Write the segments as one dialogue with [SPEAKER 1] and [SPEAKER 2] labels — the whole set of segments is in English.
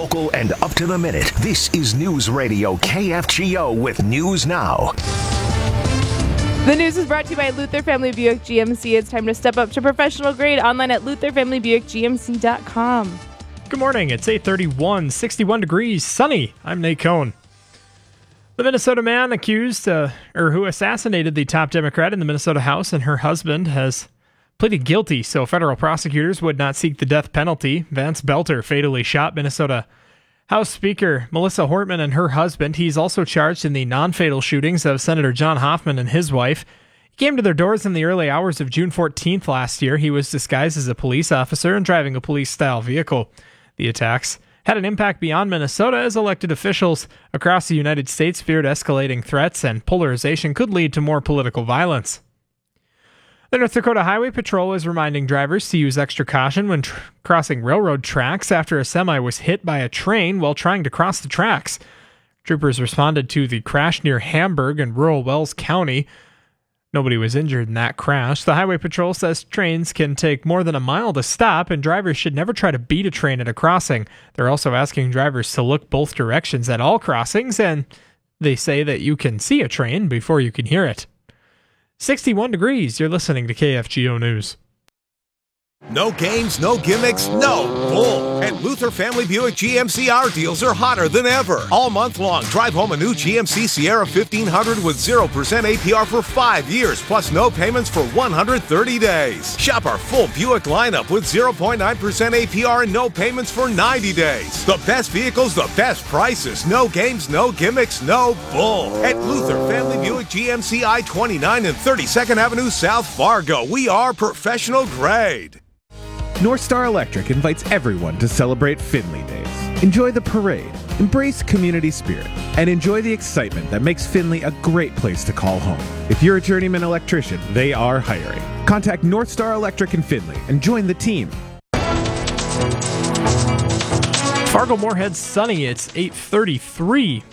[SPEAKER 1] local, and up to the minute. This is News Radio KFGO with News Now.
[SPEAKER 2] The news is brought to you by Luther Family Buick GMC. It's time to step up to professional grade online at lutherfamilybuickgmc.com.
[SPEAKER 3] Good morning. It's 8:31, 61 degrees, sunny. I'm Nate Cohn. The Minnesota man accused who assassinated the top Democrat in the Minnesota House and her husband has pleaded guilty, so federal prosecutors would not seek the death penalty. Vance Belter fatally shot Minnesota House Speaker Melissa Hortman and her husband. He's also charged in the non-fatal shootings of Senator John Hoffman and his wife. He came to their doors in the early hours of June 14th last year. He was disguised as a police officer and driving a police-style vehicle. The attacks had an impact beyond Minnesota as elected officials across the United States feared escalating threats and polarization could lead to more political violence. The North Dakota Highway Patrol is reminding drivers to use extra caution when crossing railroad tracks after a semi was hit by a train while trying to cross the tracks. Troopers responded to the crash near Hamburg in rural Wells County. Nobody was injured in that crash. The Highway Patrol says trains can take more than a mile to stop, and drivers should never try to beat a train at a crossing. They're also asking drivers to look both directions at all crossings, and they say that you can see a train before you can hear it. 61 degrees. You're listening to KFGO News.
[SPEAKER 4] No games, no gimmicks, no bull. At Luther Family Buick GMC, our deals are hotter than ever. All month long, drive home a new GMC Sierra 1500 with 0% APR for 5 years, plus no payments for 130 days. Shop our full Buick lineup with 0.9% APR and no payments for 90 days. The best vehicles, the best prices. No games, no gimmicks, no bull. At Luther Family Buick GMC I-29 and 32nd Avenue South Fargo, we are professional grade.
[SPEAKER 5] North Star Electric invites everyone to celebrate Finley Days. Enjoy the parade, embrace community spirit, and enjoy the excitement that makes Finley a great place to call home. If you're a journeyman electrician, they are hiring. Contact North Star Electric in Finley and join the team.
[SPEAKER 3] Fargo-Moorhead sunny. It's 8:33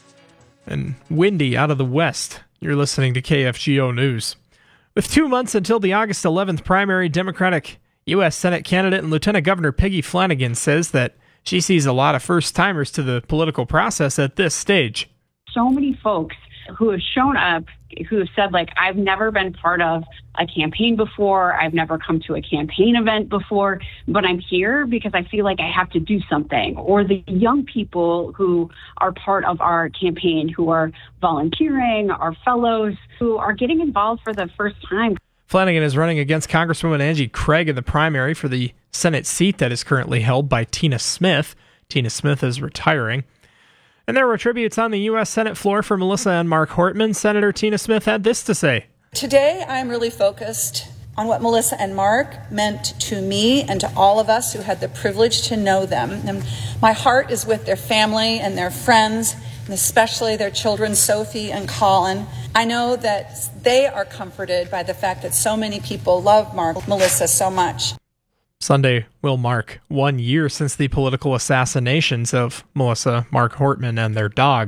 [SPEAKER 3] and windy out of the west. You're listening to KFGO News. With 2 months until the August 11th primary, Democratic U.S. Senate candidate and Lieutenant Governor Peggy Flanagan says that she sees a lot of first-timers to the political process at this stage.
[SPEAKER 6] So many folks who have shown up who have said, like, I've never been part of a campaign before. I've never come to a campaign event before, but I'm here because I feel like I have to do something. Or the young people who are part of our campaign, who are volunteering, our fellows, who are getting involved for the first time.
[SPEAKER 3] Flanagan is running against Congresswoman Angie Craig in the primary for the Senate seat that is currently held by Tina Smith. Tina Smith is retiring. And there were tributes on the U.S. Senate floor for Melissa and Mark Hortman. Senator Tina Smith had this to say.
[SPEAKER 7] Today, I'm really focused on what Melissa and Mark meant to me and to all of us who had the privilege to know them. And my heart is with their family and their friends, and especially their children, Sophie and Colin. I know that they are comforted by the fact that so many people love Melissa so much.
[SPEAKER 3] Sunday will mark 1 year since the political assassinations of Melissa, Mark Hortman, and their dog.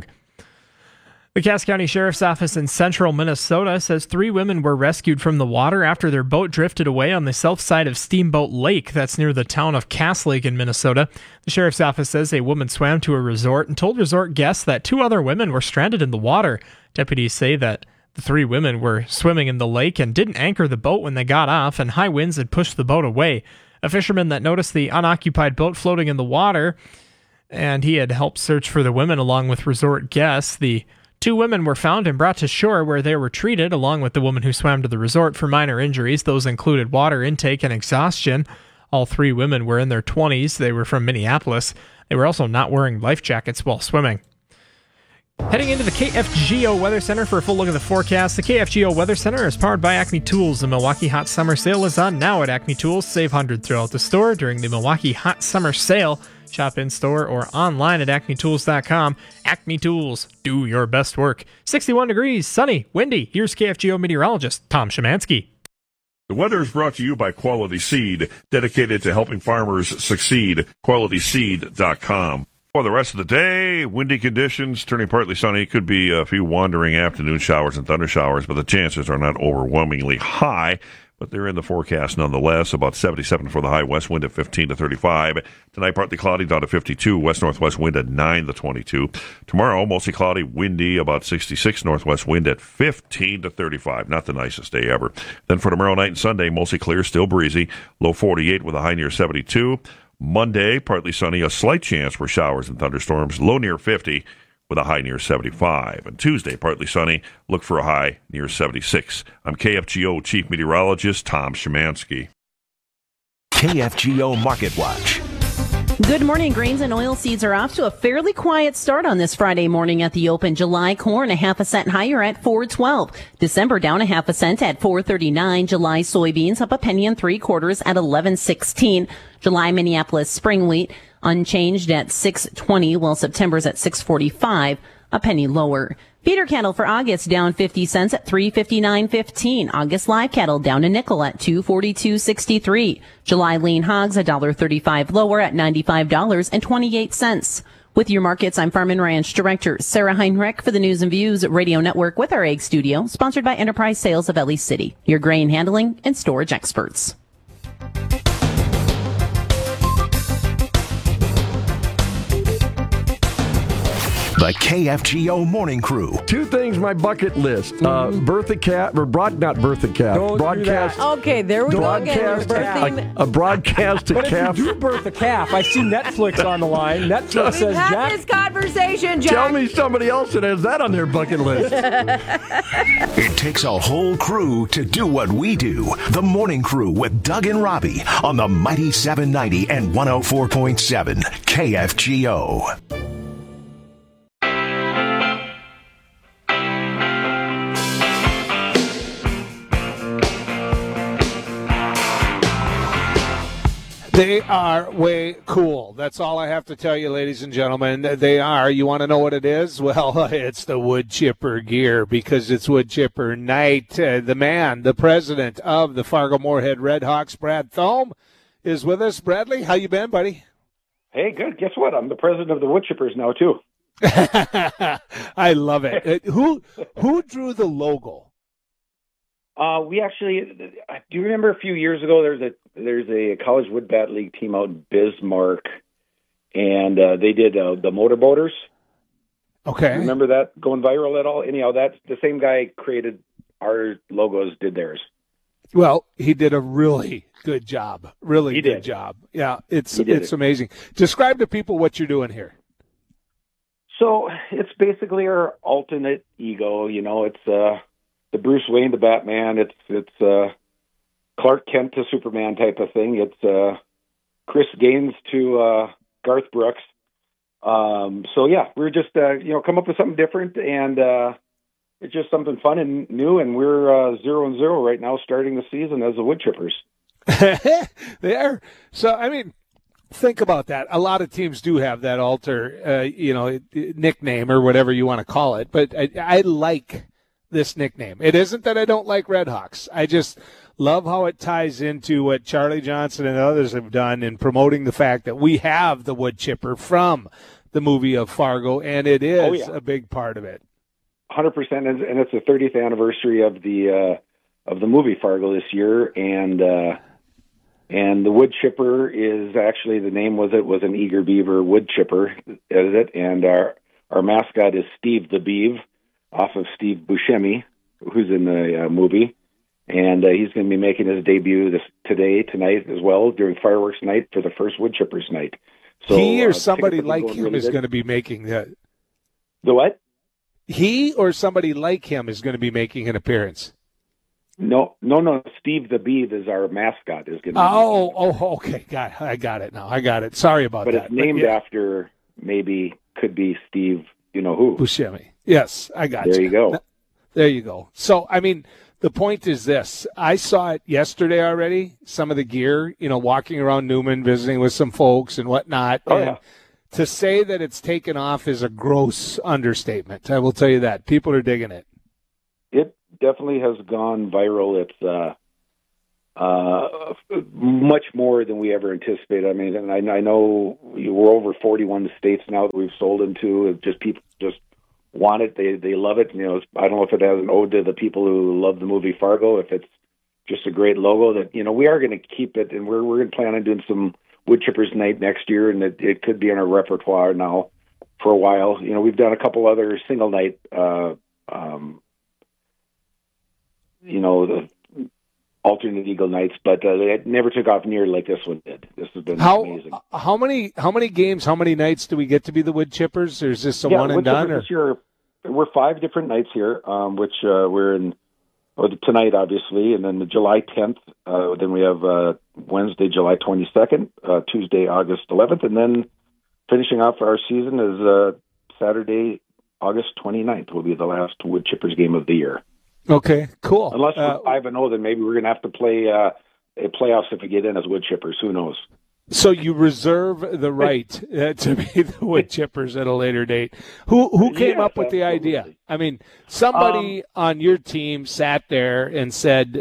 [SPEAKER 3] The Cass County Sheriff's Office in central Minnesota says 3 women were rescued from the water after their boat drifted away on the south side of Steamboat Lake. That's near the town of Cass Lake in Minnesota. The Sheriff's Office says a woman swam to a resort and told resort guests that 2 other women were stranded in the water. Deputies say that the 3 women were swimming in the lake and didn't anchor the boat when they got off, and high winds had pushed the boat away. A fisherman that noticed the unoccupied boat floating in the water, and he had helped search for the women along with resort guests. The 2 women were found and brought to shore where they were treated, along with the woman who swam to the resort, for minor injuries. Those included water intake and exhaustion. All 3 women were in their 20s. They were from Minneapolis. They were also not wearing life jackets while swimming. Heading into the KFGO Weather Center for a full look at the forecast. The KFGO Weather Center is powered by Acme Tools. The Milwaukee Hot Summer Sale is on now at Acme Tools. Save hundreds throughout the store during the Milwaukee Hot Summer Sale. Shop in-store or online at acmetools.com. Acme Tools, do your best work. 61 degrees, sunny, windy. Here's KFGO meteorologist Tom Szymanski.
[SPEAKER 8] The weather is brought to you by Quality Seed, dedicated to helping farmers succeed. QualitySeed.com. For the rest of the day, windy conditions, turning partly sunny. Could be a few wandering afternoon showers and thunder showers, but the chances are not overwhelmingly high. but they're in the forecast nonetheless. About 77 for the high, west wind at 15 to 35. Tonight, partly cloudy down to 52, west-northwest wind at 9 to 22. Tomorrow, mostly cloudy, windy, about 66, northwest wind at 15 to 35. Not the nicest day ever. Then for tomorrow night and Sunday, mostly clear, still breezy, low 48 with a high near 72. Monday, partly sunny, a slight chance for showers and thunderstorms, low near 50 with a high near 75. And Tuesday, partly sunny, look for a high near 76. I'm KFGO Chief Meteorologist Tom Szymanski.
[SPEAKER 1] KFGO Market Watch.
[SPEAKER 9] Good morning. Grains and oilseeds are off to a fairly quiet start on this Friday morning at the open. July corn a half a cent higher at $4.12. December down a half a cent at $4.39. July soybeans up a penny and 3/4 at $11.16. July Minneapolis spring wheat unchanged at $6.20, while September's at $6.45, a penny lower. Feeder cattle for August down 50 cents at $3.59.15. August live cattle down a nickel at $2.42.63. July lean hogs $1.35 lower at $95.28. With your markets, I'm Farm and Ranch Director Sarah Heinrich for the News and Views Radio Network with our Egg Studio, sponsored by Enterprise Sales of Ellie City, your grain handling and storage experts.
[SPEAKER 1] The KFGO Morning Crew.
[SPEAKER 10] Two things my bucket list. Birth a calf, or not birth a calf.
[SPEAKER 11] Don't
[SPEAKER 10] broadcast.
[SPEAKER 11] Do that. Okay, there we go again.
[SPEAKER 10] A broadcast a calf.
[SPEAKER 11] If you do birth a calf, I see Netflix on the line. Netflix says,
[SPEAKER 12] Have
[SPEAKER 11] Jack.
[SPEAKER 12] this conversation, Jack.
[SPEAKER 10] Tell me somebody else that has that on their bucket list.
[SPEAKER 1] It takes a whole crew to do what we do. The Morning Crew with Doug and Robbie on the Mighty 790 and 104.7 KFGO.
[SPEAKER 13] They are way cool. That's all I have to tell you, ladies and gentlemen. They are. You want to know what it is? Well, it's the wood chipper gear because it's wood chipper night. The man, the president of the Fargo-Moorhead Redhawks, Brad Thome, is with us. Bradley, how you been, buddy?
[SPEAKER 14] Hey, good. Guess what? I'm the president of the wood chippers now, too.
[SPEAKER 13] I love it. Who drew the logo?
[SPEAKER 14] We actually, do you remember a few years ago, there's a College Wood Bat League team out in Bismarck, and they did the motorboaters.
[SPEAKER 13] Okay.
[SPEAKER 14] Remember that going viral at all? Anyhow, that's the same guy created our logos, did theirs.
[SPEAKER 13] Well, he did a really good job. Really good job. Yeah, it's amazing. Describe to people what you're doing here.
[SPEAKER 14] So it's basically our alternate ego. You know, it's the Bruce Wayne to Batman. It's Clark Kent to Superman type of thing. It's Chris Gaines to Garth Brooks. So yeah, we're just come up with something different, and it's just something fun and new. And we're 0-0 right now, starting the season as the wood chippers.
[SPEAKER 13] They are. So I mean, think about that. A lot of teams do have that alter, nickname or whatever you want to call it. But I like this nickname. It isn't that I don't like Redhawks. I just love how it ties into what Charlie Johnson and others have done in promoting the fact that we have the wood chipper from the movie of Fargo, and it is a big part of it.
[SPEAKER 14] 100%, and it's the 30th anniversary of the movie Fargo this year, and the wood chipper is actually, the name was an eager beaver wood chipper, is it? And our mascot is Steve the Beav, off of Steve Buscemi, who's in the movie. And he's going to be making his debut tonight as well, during fireworks night for the first wood chippers night. So
[SPEAKER 13] he or somebody like him is going to be making that.
[SPEAKER 14] The what?
[SPEAKER 13] He or somebody like him is going to be making an appearance.
[SPEAKER 14] No. Steve the Beav is our mascot. Is going to.
[SPEAKER 13] Okay. I got it now. I got it. Sorry about that.
[SPEAKER 14] But it's named after could be Steve. You know who?
[SPEAKER 13] Buscemi. Yes, I got you.
[SPEAKER 14] There you go.
[SPEAKER 13] There you go. So, I mean, the point is this. I saw it yesterday already, some of the gear, walking around Newman, visiting with some folks and whatnot. To say that it's taken off is a gross understatement. I will tell you that. People are digging it.
[SPEAKER 14] It definitely has gone viral. It's much more than we ever anticipated. I mean, and I know we're over 41 states now that we've sold into. Just people just want it. They love it. I don't know if it has an ode to the people who love the movie Fargo, if it's just a great logo that, we are going to keep it, and we're going to plan on doing some wood chippers night next year, and it could be in our repertoire now for a while. We've done a couple other single night, the alternate eagle nights, but it never took off nearly like this one did. This has been amazing.
[SPEAKER 13] How many games, how many nights do we get to be the wood chippers? Or is this a one and done?
[SPEAKER 14] This year, we're 5 different nights here, which we're in tonight, obviously, and then the July 10th. Then we have Wednesday, July 22nd, Tuesday, August 11th, and then finishing off our season is Saturday, August 29th will be the last wood chippers game of the year.
[SPEAKER 13] Okay, cool.
[SPEAKER 14] Unless we're 5-0, then maybe we're going to have to play playoffs if we get in as wood chippers. Who knows?
[SPEAKER 13] So you reserve the right to be the wood chippers at a later date. Who came up with the idea? I mean, somebody on your team sat there and said,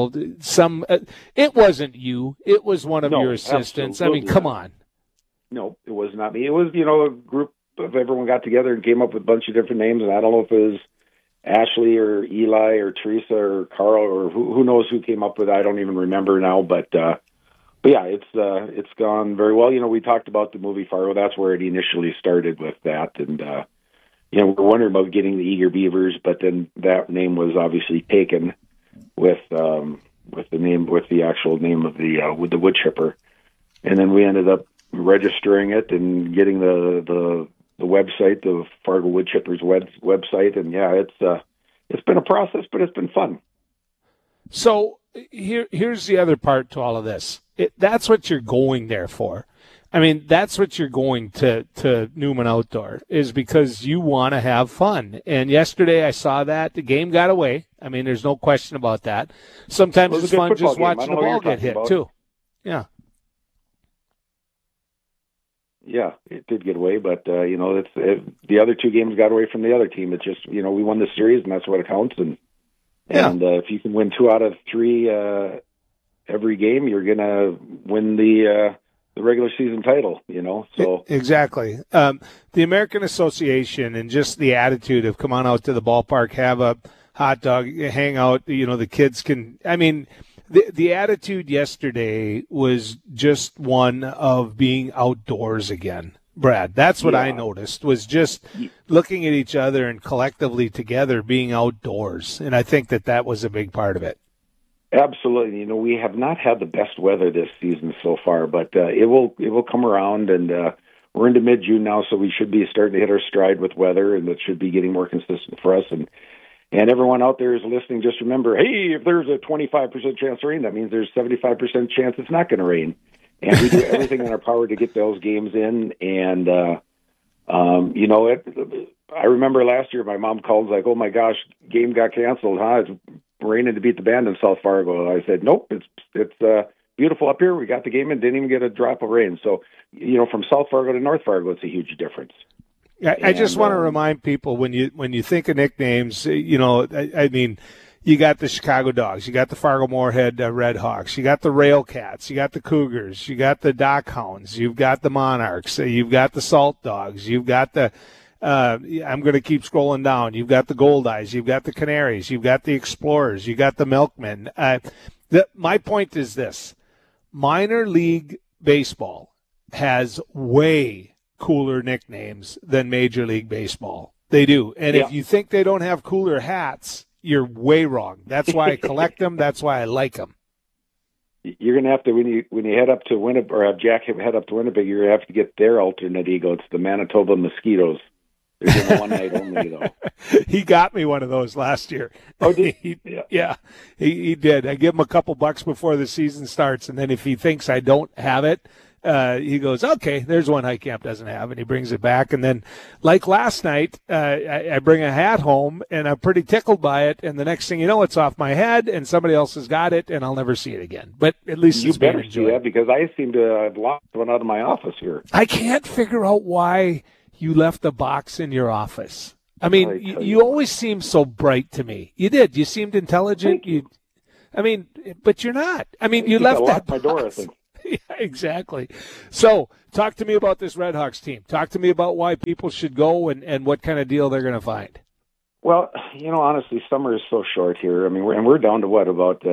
[SPEAKER 13] it wasn't you. It was one of your assistants. I mean, come on.
[SPEAKER 14] No, it was not me. It was, a group of everyone got together and came up with a bunch of different names, and I don't know if it was Ashley or Eli or Teresa or Carl or who knows who came up with it. I don't even remember now, but yeah, it's gone very well. We talked about the movie Fargo. That's where it initially started with that, and we're wondering about getting the Eager Beavers, but then that name was obviously taken with the actual name of the wood chipper, and then we ended up registering it and getting the website, the Fargo Wood Chippers website, and yeah, it's been a process, but it's been fun.
[SPEAKER 13] So here's the other part to all of this. That's what you're going there for. I mean, that's what you're going to Newman Outdoor, is because you want to have fun. And yesterday I saw that. The game got away. I mean, there's no question about that. Sometimes it's fun just watching the ball get hit, too. Yeah.
[SPEAKER 14] Yeah, it did get away, but the other 2 games got away from the other team. It's just we won the series, and that's what it counts. And if you can win 2 out of 3 every game, you're gonna win the regular season title. So
[SPEAKER 13] exactly. The American Association and just the attitude of come on out to the ballpark, have a hot dog, hang out. The kids can. I mean. The attitude yesterday was just one of being outdoors again, Brad. That's what I noticed, was just looking at each other and collectively together being outdoors. And I think that was a big part of it.
[SPEAKER 14] Absolutely. We have not had the best weather this season so far, but it will come around, and we're into mid-June now, so we should be starting to hit our stride with weather, and it should be getting more consistent for us. And everyone out there is listening, just remember, hey, if there's a 25% chance of rain, that means there's 75% chance it's not going to rain. And we do everything in our power to get those games in. And, I remember last year my mom called like, oh, my gosh, game got canceled, huh? It's raining to beat the band in South Fargo. I said, nope, it's beautiful up here. We got the game and didn't even get a drop of rain. So, from South Fargo to North Fargo, it's a huge difference.
[SPEAKER 13] I just want to remind people, when you think of nicknames, I mean, you got the Chicago Dogs, you got the Fargo Moorhead Red Hawks, you got the Rail Cats, you got the Cougars, you got the Dock Hounds, you've got the Monarchs, you've got the Salt Dogs, you've got the I'm going to keep scrolling down. You've got the Gold Eyes, you've got the Canaries, you've got the Explorers, you got the Milkmen. My point is this: minor league baseball has way cooler nicknames than Major League Baseball. They do. And if you think they don't have cooler hats, you're way wrong. That's why I collect them. That's why I like them.
[SPEAKER 14] You're going to have to, when you head up to Winnipeg, or have Jack head up to Winnipeg, you're going to have to get their alternate ego. It's the Manitoba Mosquitoes. They're doing the one night only, though.
[SPEAKER 13] He got me one of those last year.
[SPEAKER 14] Oh, did he?
[SPEAKER 13] Yeah, he did. I give him a couple bucks before the season starts, and then if he thinks I don't have it, he goes, okay, there's one Heitkamp doesn't have, and he brings it back. And then, like last night, I bring a hat home, and I'm pretty tickled by it, and the next thing you know, it's off my head, and somebody else has got it, and I'll never see it again. But at least
[SPEAKER 14] you
[SPEAKER 13] it's being
[SPEAKER 14] better
[SPEAKER 13] enjoyed.
[SPEAKER 14] See that, because I seem to have lost one out of my office here.
[SPEAKER 13] I can't figure out why you left the box in your office. I mean, you always seem so bright to me. You did. You seemed intelligent. But you're not. I mean, you left that box.
[SPEAKER 14] My door, I think.
[SPEAKER 13] Yeah, exactly. So, talk to me about this Red Hawks team. Talk to me about why people should go and what kind of deal they're going to find.
[SPEAKER 14] Well, honestly, summer is so short here. I mean, we're down to what, about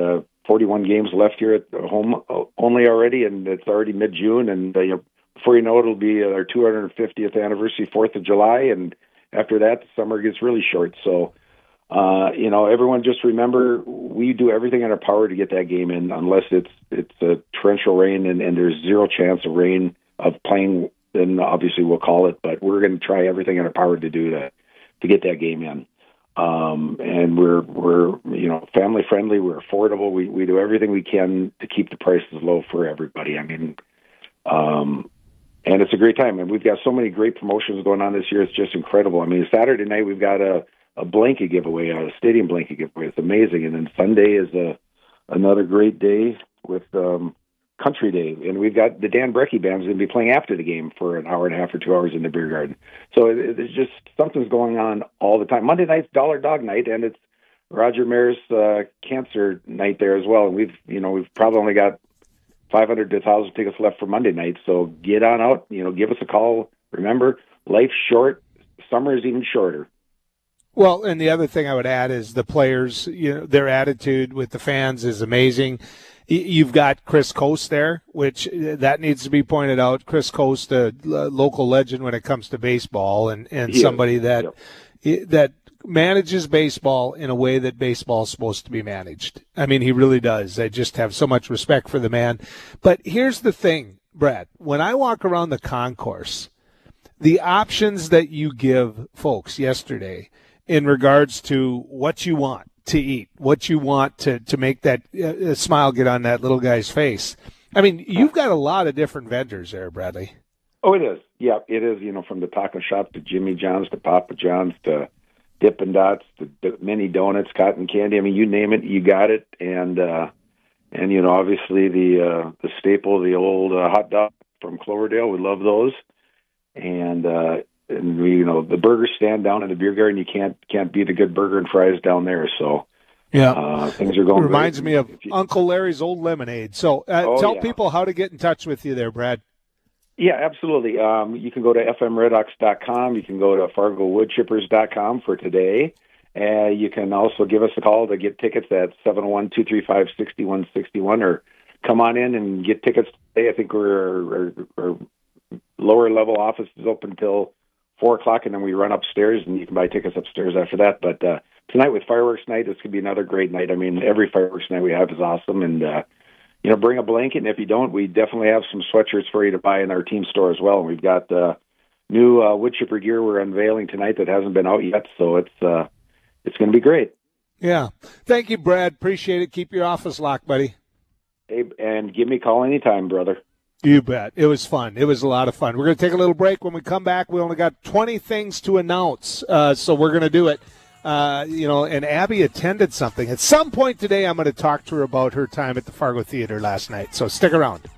[SPEAKER 14] 41 games left here at home only already, and it's already mid-June, and before you know it, it'll be our 250th anniversary, 4th of July, and after that, the summer gets really short. So, everyone just remember, we do everything in our power to get that game in, unless it's a torrential rain and there's zero chance of rain of playing, then obviously we'll call it, but we're going to try everything in our power to do that, to get that game in. And we're family friendly, we're affordable, we do everything we can to keep the prices low for everybody. I mean, and it's a great time, and we've got so many great promotions going on this year. It's just incredible. I mean, Saturday night we've got a blanket giveaway, a stadium blanket giveaway. It's amazing. And then Sunday is another great day with Country Day, and we've got the Dan Brecky Band's going to be playing after the game for an hour and a half or 2 hours in the beer garden. So it's just something's going on all the time. Monday night's Dollar Dog Night, and it's Roger Mayr's cancer night there as well. And we've probably only got 500 to 1,000 tickets left for Monday night. So get on out, give us a call. Remember, life's short. Summer is even shorter.
[SPEAKER 13] Well, and the other thing I would add is the players, their attitude with the fans is amazing. You've got Chris Coast there, which that needs to be pointed out. Chris Coast, a local legend when it comes to baseball, and somebody that manages baseball in a way that baseball is supposed to be managed. I mean, he really does. I just have so much respect for the man. But here's the thing, Brad. When I walk around the concourse, the options that you give folks yesterday in regards to what you want to eat, what you want to make that smile get on that little guy's face. I mean, you've got a lot of different vendors there, Bradley.
[SPEAKER 14] Oh, it is. Yeah, it is. From the taco shop to Jimmy John's to Papa John's to Dippin' Dots to mini donuts, cotton candy. I mean, you name it, you got it. And obviously the staple, the old hot dog from Cloverdale. We love those. And the burger stand down in the beer garden, you can't beat a good burger and fries down there. So things are going.
[SPEAKER 13] Reminds
[SPEAKER 14] great.
[SPEAKER 13] me of Uncle Larry's old lemonade. So tell people how to get in touch with you there, Brad.
[SPEAKER 14] Yeah, absolutely. You can go to fmredox.com. You can go to fargowoodchippers.com for today. You can also give us a call to get tickets at 712-235-6161, or come on in and get tickets today. I think our lower level office is open until 4 o'clock, and then we run upstairs, and you can buy tickets upstairs after that. But tonight with fireworks night, this could be another great night. I mean, every fireworks night we have is awesome, and bring a blanket, and if you don't, we definitely have some sweatshirts for you to buy in our team store as well. And we've got new wood chipper gear we're unveiling tonight that hasn't been out yet, so it's going to be great.
[SPEAKER 13] Yeah. Thank you, Brad. Appreciate it. Keep your office locked, buddy.
[SPEAKER 14] Hey, and give me a call anytime, brother.
[SPEAKER 13] You bet. It was fun. It was a lot of fun. We're going to take a little break. When we come back, we only got 20 things to announce, so we're going to do it. And Abby attended something. At some point today, I'm going to talk to her about her time at the Fargo Theater last night. So stick around.